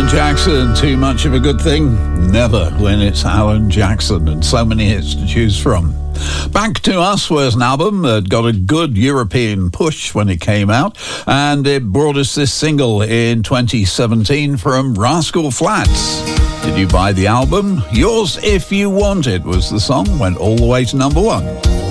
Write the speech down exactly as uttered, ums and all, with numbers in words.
Jackson, too much of a good thing? Never, when it's Alan Jackson and so many hits to choose from. Back to Us was an album that got a good European push when it came out, and it brought us this single in twenty seventeen from Rascal Flatts. Did you buy the album? Yours If You Want It was the song, went all the way to number one.